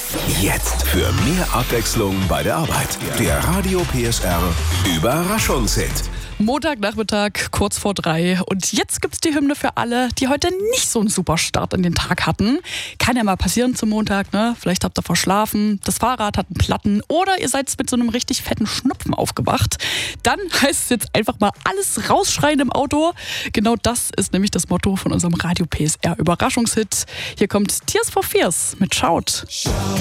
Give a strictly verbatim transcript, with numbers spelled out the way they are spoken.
Jetzt für mehr Abwechslung bei der Arbeit. Der Radio P S R Überraschungshit. Montagnachmittag, kurz vor drei. Und jetzt gibt's die Hymne für alle, die heute nicht so einen super Start in den Tag hatten. Kann ja mal passieren zum Montag, ne? Vielleicht habt ihr verschlafen, das Fahrrad hat einen Platten oder ihr seid mit so einem richtig fetten Schnupfen aufgewacht. Dann heißt es jetzt einfach mal alles rausschreien im Auto. Genau das ist nämlich das Motto von unserem Radio P S R Überraschungshit. Hier kommt Tears for Fears mit Shout.